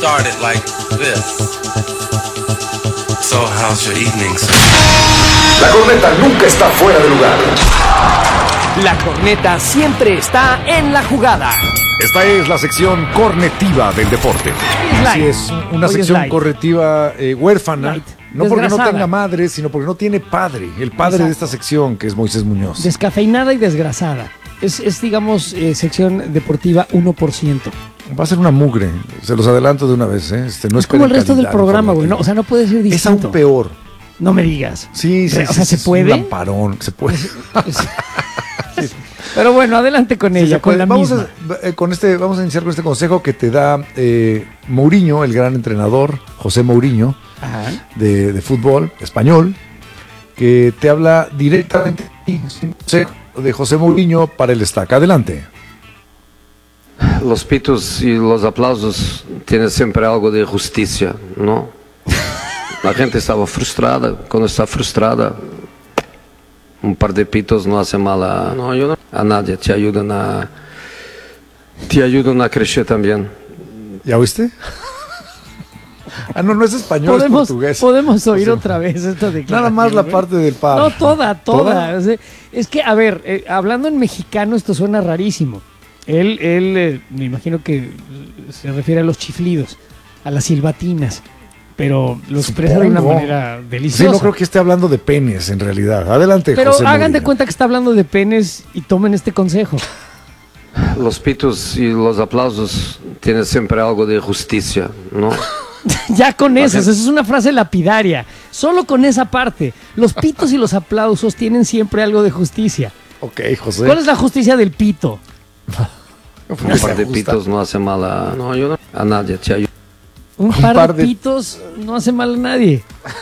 started like this. So how's your evening, sir? La corneta nunca está fuera de lugar. La corneta siempre está en la jugada. Esta es la sección cornetiva del deporte. Así es, una sección cornetiva huérfana. Light. No porque no Desgrasada. tenga madre, sino porque no tiene padre. El padre Exacto. de esta sección, que es Moisés Muñoz. Descafeinada y desgrasada. Es digamos, sección deportiva 1%. Va a ser una mugre, se los adelanto de una vez. No Es como esperen el resto del calidad programa, güey. informativa. No, o sea, no puede ser distinto. Es aún peor. No me digas. Sí, sí, O sea, ¿se es puede? un lamparón, se puede. Pero bueno, adelante con Sí, ella, se con puede. la Vamos misma. vamos a iniciar con este consejo que te da Mourinho, el gran entrenador, José Mourinho, Ajá. de fútbol español, que te habla directamente de José Mourinho para el Estaca. Adelante. Los pitos y los aplausos tienen siempre algo de justicia, ¿no? La gente estaba frustrada. Cuando está frustrada, un par de pitos no hace mal a nadie. Te ayudan a crecer también. ¿Ya oíste? No es español, es portugués. Podemos oír O sea, otra vez esta declaración. Nada más la güey? parte del par. No, toda. ¿Toda? O sea, es que, a ver, hablando en mexicano esto suena rarísimo. Él me imagino que se refiere a los chiflidos, a las silbatinas, pero lo expresa de una Supongo. manera Sí, deliciosa. no creo que esté hablando de penes en realidad. Adelante, Pero José hagan de Mourinho. cuenta que está hablando de penes y tomen este consejo. Los pitos y los aplausos tienen siempre algo de justicia, ¿no? Ya con eso, esa es una frase lapidaria. Solo con esa parte. Los pitos y los aplausos tienen siempre algo de justicia. Ok, José. ¿Cuál es la justicia del pito? Un par de pitos no hace mal a nadie. Te ayudan. Un par de pitos no hace mal a nadie.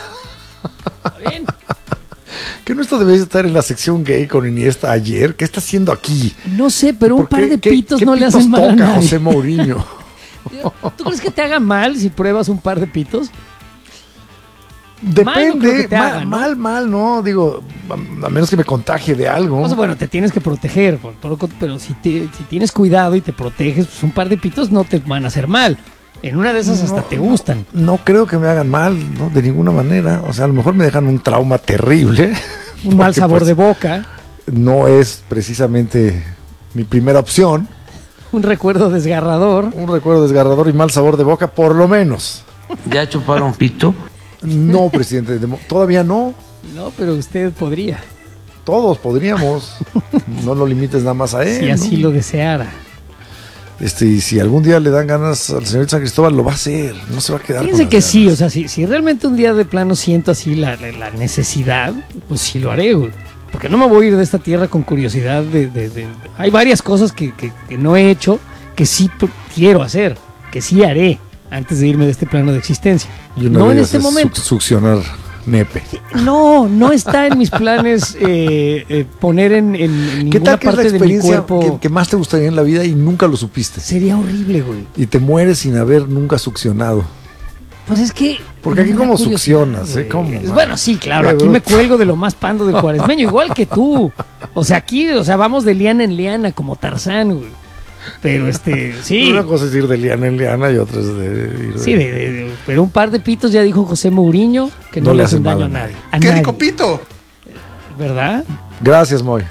Está bien. ¿Que no esto debe estar en la sección gay con Iniesta ayer? ¿Qué está haciendo aquí? No sé, pero un ¿Por par de qué- pitos qué no le pitos hacen mal a toca nadie. José Mourinho? ¿Tú crees que te haga mal si pruebas un par de pitos? Depende, Mal no creo que te haga, ¿no? mal, no, digo, a menos que me contagie de algo. O sea, bueno, te tienes que proteger, pero si tienes cuidado y te proteges, pues un par de pitos no te van a hacer mal. En una de esas hasta te gustan. No creo que me hagan mal, ¿no? De ninguna manera. O sea, a lo mejor me dejan un trauma terrible. Un mal Porque, sabor pues, de boca, no es precisamente mi primera opción. un recuerdo desgarrador. Un recuerdo desgarrador y mal sabor de boca, por lo menos. ¿Ya chuparon pito? No, presidente, todavía no. No, pero usted podría, Todos podríamos. No lo limites nada más a él. si así ¿no? lo deseara. Y si algún día le dan ganas al señor San Cristóbal, lo va a hacer. No se va a quedar. Fíjense con que las sí, ganas. o sea, si realmente un día de plano siento así la necesidad, pues sí lo haré, güey. Porque no me voy a ir de esta tierra con curiosidad Hay varias cosas que no he hecho, que sí quiero hacer, que sí haré antes de irme de este plano de existencia. Y una No de en ellas este es momento. Succionar nepe. No está en mis planes poner en ¿Qué ninguna tal que es la parte de mi experiencia cuerpo. que más te gustaría en la vida y nunca lo supiste? Sería horrible, güey. Y te mueres sin haber nunca succionado. Pues es que... Porque aquí me da como curiosidad, succionas, ¿eh? güey. ¿Cómo, man? Bueno, sí, claro, Qué aquí me bruto. cuelgo de lo más pando del cuaresmeño, igual que tú. O sea, aquí, vamos de liana en liana, como Tarzán, güey. Pero sí. Una cosa es ir de liana en liana y otra es de ir de... Sí, pero un par de pitos ya dijo José Mourinho que no, le hacen daño a nadie. A ¡Qué nadie, rico pito! ¿verdad? Gracias, Moy.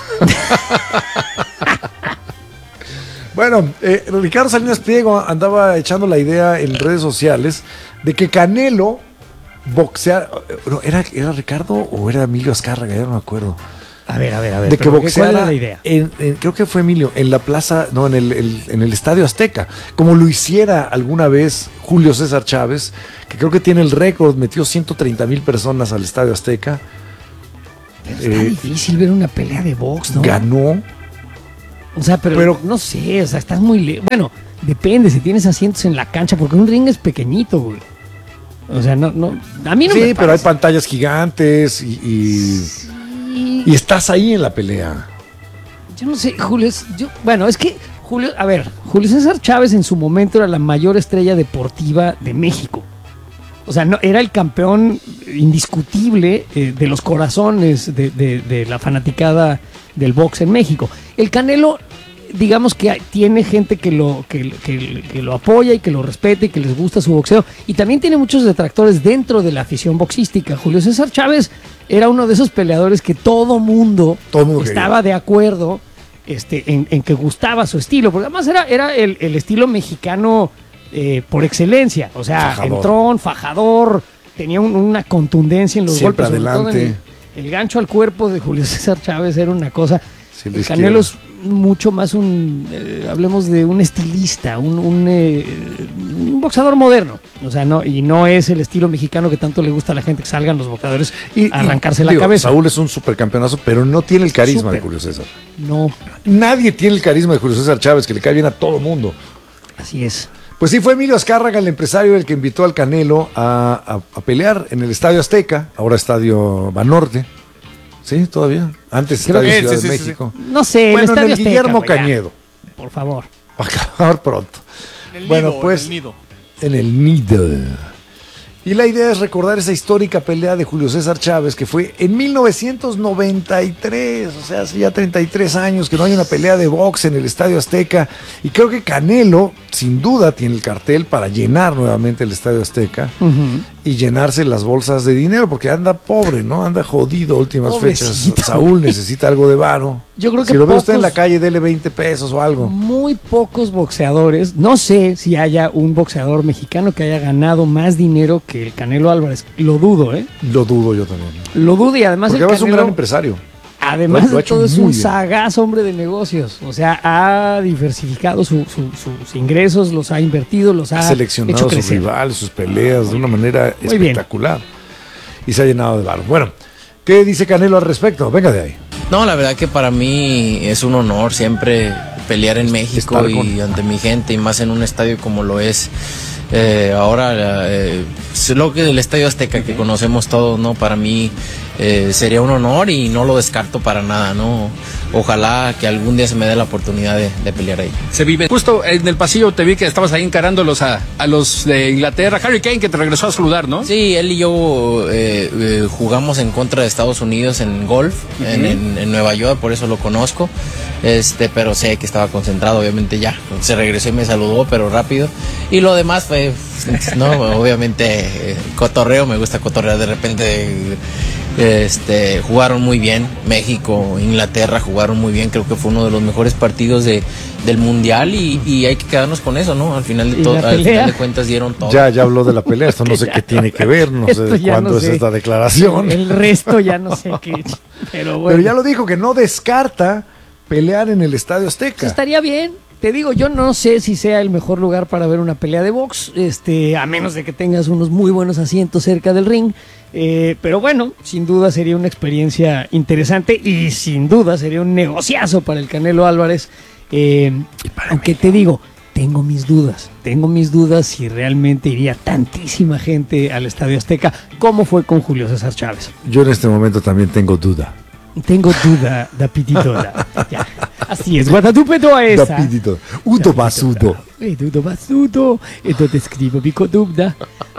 Bueno, Ricardo Salinas Pliego andaba echando la idea en redes sociales de que Canelo boxea. No, ¿era Ricardo o era Emilio Azcárraga? Ya no me acuerdo. A ver. De que pero boxeara, ¿cuál era la idea? creo que fue Emilio, en la plaza, no, en el Estadio Azteca, como lo hiciera alguna vez Julio César Chávez, que creo que tiene el récord, metió 130,000 personas al Estadio Azteca, Pero está difícil ver una pelea de box, ¿no? ganó. O sea, pero no sé, o sea, estás muy lejos. Bueno, depende si tienes asientos en la cancha, porque un ring es pequeñito, güey. O sea, no, a mí no me Sí, pero hay parece. pantallas gigantes y estás ahí en la pelea. Yo no sé, Julio, bueno, es que Julio César Chávez en su momento era la mayor estrella deportiva de México. O sea, no, era el campeón indiscutible de los corazones de la fanaticada del box en México. El Canelo digamos que tiene gente que lo apoya y que lo respeta y que les gusta su boxeo, y también tiene muchos detractores dentro de la afición boxística. Julio César Chávez era uno de esos peleadores que todo mundo estaba de acuerdo en que gustaba su estilo, porque además era el estilo mexicano por excelencia, o sea, Fajador. entrón, fajador, tenía una contundencia en los Siempre golpes, sobre todo adelante. el gancho al cuerpo de Julio César Chávez era una cosa. Sí, la El Canelo es izquierda. mucho más hablemos de un estilista, un boxeador moderno, o sea, no es el estilo mexicano que tanto le gusta a la gente, que salgan los boxeadores a arrancarse la digo, cabeza. Saúl es un supercampeonazo, pero no tiene el carisma de Julio César. No, Nadie tiene el carisma de Julio César Chávez, que le cae bien a todo mundo. así es. Pues sí, fue Emilio Azcárraga, el empresario, el que invitó al Canelo a pelear en el Estadio Azteca, ahora Estadio Banorte. ¿Sí? ¿Todavía? Antes Creo Estadio que Ciudad de México. No sé, Bueno, el Estadio en el Azteca, Guillermo güey, ya, Cañedo. por favor. Va a acabar pronto. Bueno, pues en el nido. Y la idea es recordar esa histórica pelea de Julio César Chávez, que fue en 1993, o sea, hace ya 33 años que no hay una pelea de box en el Estadio Azteca. Y creo que Canelo, sin duda, tiene el cartel para llenar nuevamente el Estadio Azteca y llenarse las bolsas de dinero, porque anda pobre, ¿no? Anda jodido últimas Pobrecito. fechas. Saúl necesita algo de varo. Yo creo que si lo ve usted en pocos- la calle, dele 20 pesos o algo. Muy pocos boxeadores, no sé si haya un boxeador mexicano que haya ganado más dinero que el Canelo Álvarez. Lo dudo, ¿eh? Lo dudo yo también. Lo dudo, y además Porque el además es un Canelo, gran empresario. además Lo ha de hecho todo, es muy un bien. sagaz hombre de negocios. O sea, ha diversificado sus ingresos, los ha invertido, los Ha ha seleccionado hecho a sus crecer. rivales, sus peleas de una manera Muy bien. espectacular. Y se ha llenado de barro. Bueno, ¿qué dice Canelo al respecto? Venga de ahí. No, la verdad que para mí es un honor siempre pelear en México Estar y con- ante mi gente, y más en un estadio como lo es ahora, lo que el Estadio Azteca que conocemos todos, ¿no? Para mí sería un honor y no lo descarto para nada, ¿no? Ojalá que algún día se me dé la oportunidad de pelear ahí. Se vive. Justo en el pasillo te vi que estabas ahí encarándolos a los de Inglaterra. Harry Kane, que te regresó a saludar, ¿no? Sí, él y yo jugamos en contra de Estados Unidos en golf, en Nueva York, por eso lo conozco. Pero sé que estaba concentrado, obviamente ya. Se regresó y me saludó, pero rápido. Y lo demás fue, no, obviamente, cotorreo, me gusta cotorrear de repente. Jugaron muy bien, México, Inglaterra jugaron muy bien, creo que fue uno de los mejores partidos del mundial y hay que quedarnos con eso, ¿no? Al final ¿Y la al pelea? final de cuentas dieron todo. Ya habló de la pelea. Esto no sé qué tiene que ver. No sé Esto de ya cuándo no es sé. esta declaración. El resto ya no sé qué. Pero bueno. Pero ya lo dijo, que no descarta pelear en el Estadio Azteca. Estaría bien. Te digo, yo no sé si sea el mejor lugar para ver una pelea de box, a menos de que tengas unos muy buenos asientos cerca del ring. Pero bueno, sin duda sería una experiencia interesante y sin duda sería un negociazo para el Canelo Álvarez. Aunque te digo, tengo mis dudas si realmente iría tantísima gente al Estadio Azteca como fue con Julio César Chávez. Yo en este momento también tengo duda. Tengo duda, da pititola. Ya. Así es, Guadalupe toda esa. Rapidito. Udo basudo. Dudo basudo, entonces escribo pico dubda.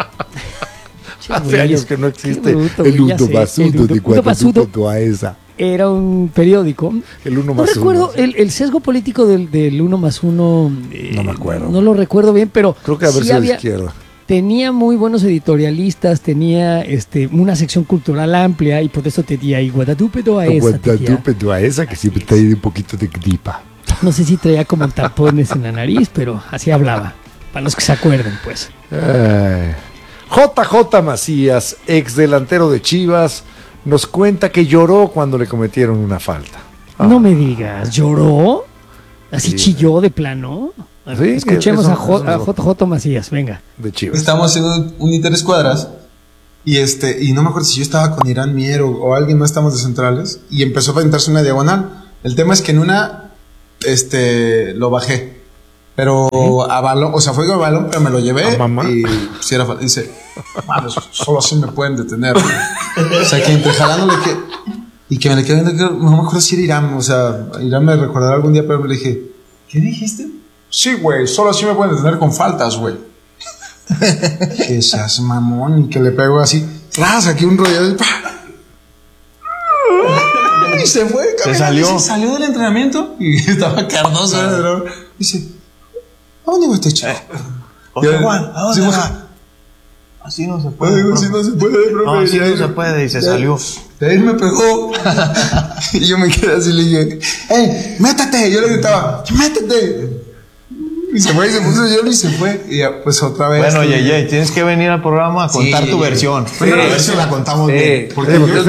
Hace años que no existe bruto, el ya Udo sé, basudo el de Udo Guadalupe Basudo. Toaesa. Era un periódico. El uno No más recuerdo uno. el sesgo político del 1 más 1. No me acuerdo. No lo recuerdo bien, pero Creo que haber sí sido de había, izquierda. tenía muy buenos editorialistas, tenía una sección cultural amplia y por eso tenía ahí Guadalupe Toaesa. Guadalupe Toaesa, que siempre trae un poquito de gripa. No sé si traía como tapones en la nariz, pero así hablaba. Para los que se acuerden, pues. JJ Macías, ex delantero de Chivas, nos cuenta que lloró cuando le cometieron una falta. No me digas, ¿lloró? ¿Así Sí. chilló de plano? Sí, Escuchemos eso- a eso nos lo- JJ Macías, venga. De Chivas. Estábamos haciendo un interescuadras y y no me acuerdo si yo estaba con Irán Mier o alguien más, estamos de centrales, y empezó a aventarse una diagonal. El tema es que en una lo bajé, pero a balón, o sea, fue con balón, pero me lo llevé ¿A mamá? y si era, dice, "Mames, solo así me pueden detener". O sea, que entre jalándole que me le quedé viendo, no me acuerdo si era Irán, o sea, Irán me recordará algún día, pero le dije, ¿qué dijiste? Sí, güey, solo así me pueden detener con faltas, güey. Que seas mamón, y que le pego así, tras, aquí un rollo, Y se fue, salió. Se salió del entrenamiento y estaba Cardoso. Dice, ¿a dónde va este chavo? José Juan, ¿a dónde va? Así no se puede. Así no se puede, profe. No, así no se puede, y se salió. De ahí me pegó. Y yo me quedé así, le dije, ¡ey, métete! Yo le gritaba, ¡métete! Y se fue, y se puso hielo y se fue. Y ya, pues otra vez. Bueno, Yeye, tienes que venir al programa a contar tu versión. Pero a ver si la contamos bien. Porque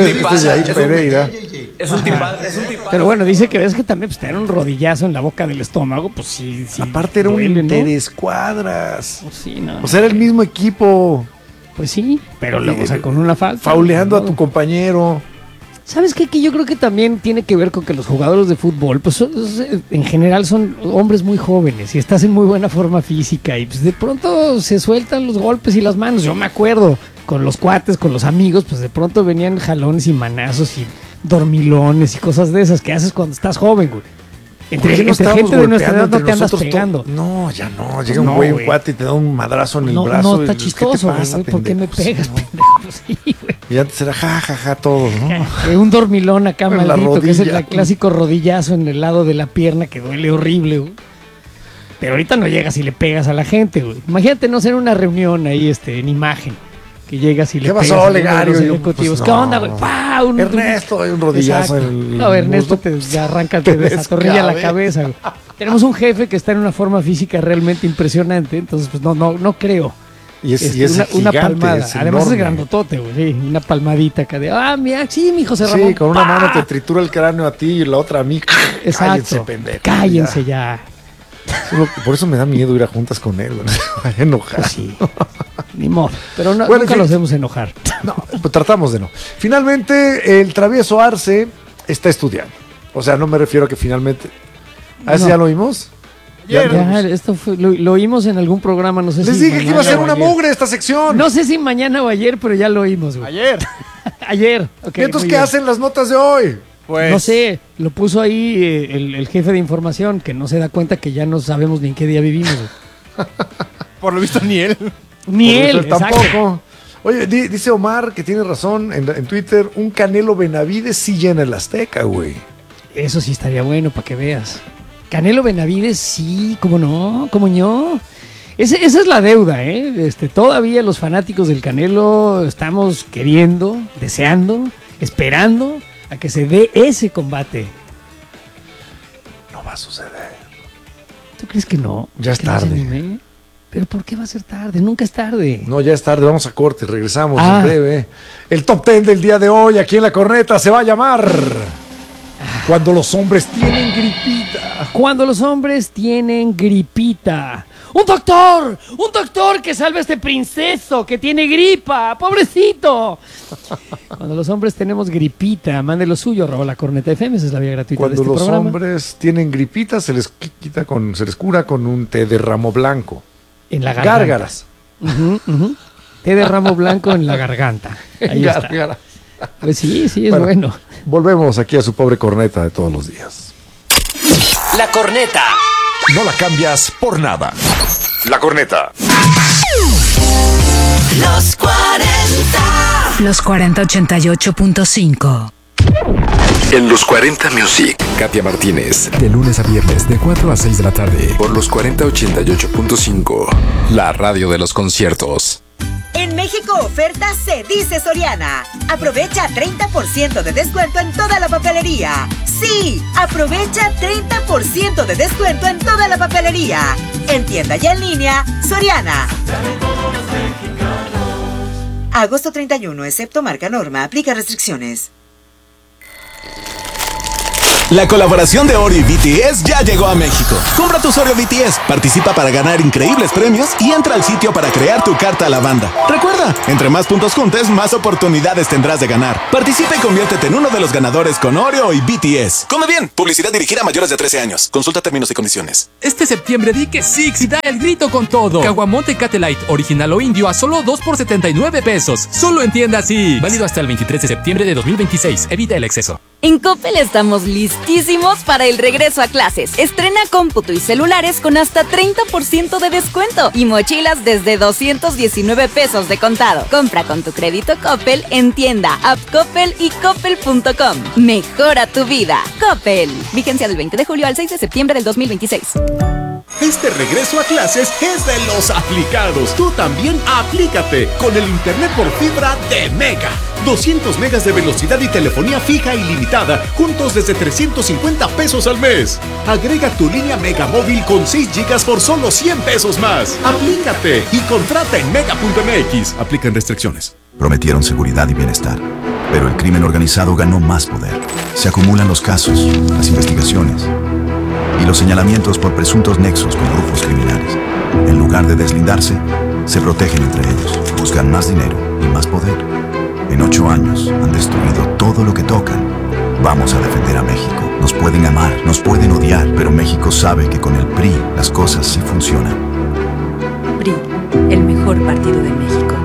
Pereira. Es un tipazo. Pero bueno, dice que ves que también pues, tener un rodillazo en la boca del estómago, pues sí. Aparte era un duele, ¿no? interescuadras. Pues sí, no. O sea, era el mismo equipo. Pues sí, pero luego, o sea, con una falta. Fauleando a tu compañero. ¿Sabes qué? Que yo creo que también tiene que ver con que los jugadores de fútbol, pues en general son hombres muy jóvenes y estás en muy buena forma física y pues de pronto se sueltan los golpes y las manos. Yo me acuerdo con los cuates, con los amigos, pues de pronto venían jalones y manazos y dormilones y cosas de esas que haces cuando estás joven, güey. Entre gente de nuestra edad no te andas pegando. No, ya no. Llega un güey, un cuate y te da un madrazo en el brazo. No, está chistoso, güey. ¿Por qué me pegas, pendejo? Sí, güey. Y antes era jajaja todos, ¿no? Un dormilón acá En la maldito, que es rodilla. el clásico rodillazo en el lado de la pierna que duele horrible, güey. Pero ahorita no llegas y le pegas a la gente, güey. Imagínate no ser una reunión ahí en imagen. Que llegas y le pegas pasó, a Legario? los ejecutivos. Pues, ¿Qué no. onda, güey? ¡Pah! Ernesto, hay un rodillazo. Exacto. En el No, Ernesto muslo. te arranca, te desatornilla la cabeza, güey. Tenemos un jefe que está en una forma física realmente impresionante, entonces pues no creo. Y es una gigante, palmada. es Además es enorme. grandotote, güey. Sí, una palmadita acá de, mira, sí, mi José Ramón. Sí, con una ¡pah! mano te tritura el cráneo a ti y la otra a mí. Exacto. Cállense, pendejo. Cállense ya. Por eso me da miedo ir a juntas con él, güey. Se vaya a enojar. Pues sí. Ni modo. Pero no, Bueno, nunca en fin. los hacemos enojar. No, pues tratamos de no. Finalmente, el travieso Arce está estudiando. O sea, no me refiero a que finalmente. ¿A ese No. ya lo oímos? Ya, esto fue, lo oímos en algún programa, no sé Les si dije que iba a ser mañana una o ayer. mugre esta sección. No sé si mañana o ayer, pero ya lo oímos, güey. Ayer. Ayer. Ok, ¿Y entonces muy qué bien. hacen las notas de hoy? Pues. No sé, lo puso ahí el jefe de información, que no se da cuenta que ya no sabemos ni en qué día vivimos, güey. Por lo visto ni él. Ni Por él, eso exacto. tampoco. Oye, dice Omar que tiene razón en Twitter, un Canelo Benavides sí llena el Azteca, güey. Eso sí estaría bueno para que veas. Canelo Benavides, sí, cómo no, cómo no. Esa es la deuda, ¿eh? Todavía los fanáticos del Canelo estamos queriendo, deseando, esperando a que se dé ese combate. No va a suceder. ¿Tú crees que no? Ya es ¿Que no se tarde. anime? ¿Pero por qué va a ser tarde? Nunca es tarde. No, ya es tarde, vamos a corte, regresamos Ah. en breve. El top 10 del día de hoy aquí en La Corneta se va a llamar Cuando los hombres tienen gripita. Cuando los hombres tienen gripita. ¡Un doctor! ¡Un doctor que salve a este princeso que tiene gripa! ¡Pobrecito! Cuando los hombres tenemos gripita, mande lo suyo, @lacorneta.fm, esa es la vía gratuita Cuando de este los programa. hombres tienen gripita, se les cura con un té de ramo blanco. En la garganta. Gárgaras. Ujú, ujú. Té de ramo blanco en la garganta. Ahí está. Gárgaras. Pues sí, es bueno. Volvemos aquí a su pobre corneta de todos los días. La Corneta. No la cambias por nada. La Corneta. Los 40. Los 4088.5. En los 40 Music, Katia Martínez. De lunes a viernes, de 4 a 6 de la tarde. Por los 4088.5. La radio de los conciertos. En México, oferta se dice Soriana. Aprovecha 30% de descuento en toda la papelería. Sí, aprovecha 30% de descuento en toda la papelería. En tienda y en línea, Soriana. Agosto 31, excepto marca Norma, aplica restricciones. La colaboración de Oreo y BTS ya llegó a México. Compra tus Oreo BTS, participa para ganar increíbles premios y entra al sitio para crear tu carta a la banda. Recuerda, entre más puntos juntes, más oportunidades tendrás de ganar. Participa y conviértete en uno de los ganadores con Oreo y BTS. Come bien, publicidad dirigida a mayores de 13 años. Consulta términos y condiciones. Este septiembre di que Six y da el grito con todo. Caguamonte Cate Light, original o indio, a solo 2 por 79 pesos. Solo en tiendas Six. Válido hasta el 23 de septiembre de 2026. Evita el exceso. En Coppel estamos listísimos para el regreso a clases. Estrena cómputo y celulares con hasta 30% de descuento y mochilas desde 219 pesos de contado. Compra con tu crédito Coppel en tienda, app Coppel y coppel.com. Mejora tu vida. Coppel. Vigencia del 20 de julio al 6 de septiembre del 2026. Este regreso a clases es de los aplicados. Tú también aplícate con el internet por fibra de Mega. 200 megas de velocidad y telefonía fija ilimitada, juntos desde 350 pesos al mes. Agrega tu línea Mega móvil con 6 gigas por solo 100 pesos más. Aplícate y contrata en mega.mx. Aplican restricciones. Prometieron seguridad y bienestar, pero el crimen organizado ganó más poder. Se acumulan los casos, las investigaciones y los señalamientos por presuntos nexos con grupos criminales. En lugar de deslindarse, se protegen entre ellos, buscan más dinero y más poder. En 8 años han destruido todo lo que tocan. Vamos a defender a México. Nos pueden amar, nos pueden odiar, pero México sabe que con el PRI las cosas sí funcionan. PRI, el mejor partido de México.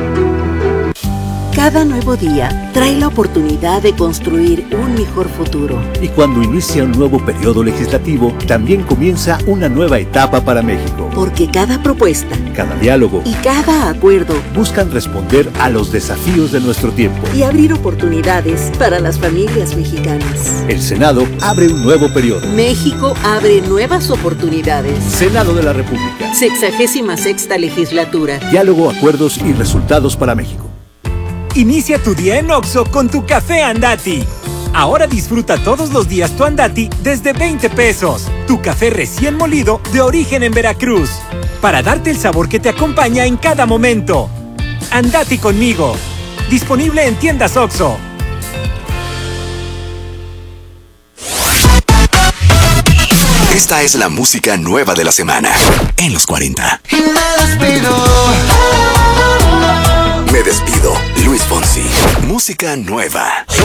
Cada nuevo día trae la oportunidad de construir un mejor futuro. Y cuando inicia un nuevo periodo legislativo, también comienza una nueva etapa para México. Porque cada propuesta, cada diálogo y cada acuerdo buscan responder a los desafíos de nuestro tiempo y abrir oportunidades para las familias mexicanas. El Senado abre un nuevo periodo. México abre nuevas oportunidades. Senado de la República. 66ª legislatura. Diálogo, acuerdos y resultados para México. Inicia tu día en Oxxo con tu café Andati. Ahora disfruta todos los días tu Andati desde 20 pesos. Tu café recién molido de origen en Veracruz. Para darte el sabor que te acompaña en cada momento. Andati conmigo. Disponible en tiendas Oxxo. Esta es la música nueva de la semana en los 40. Me despido, Luis Fonsi. Música nueva.